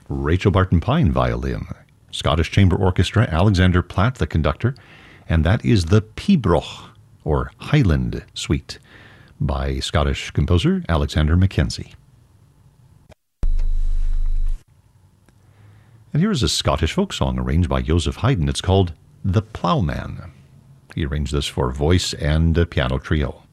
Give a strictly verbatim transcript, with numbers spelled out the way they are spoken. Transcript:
Rachel Barton Pine violin, Scottish Chamber Orchestra, Alexander Platt the conductor, and that is the Pibroch, or Highland Suite, by Scottish composer Alexander Mackenzie. And here is a Scottish folk song arranged by Joseph Haydn. It's called The Ploughman. He arranged this for voice and a piano trio.